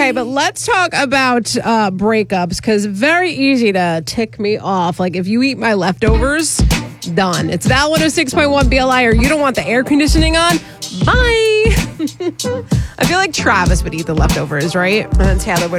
Okay, but let's talk about breakups because very easy to tick me off. Like if you eat my leftovers, done. It's Val 106.1 BLI or you don't want the air conditioning on. Bye. I feel like Travis would eat the leftovers, right? And then Taylor would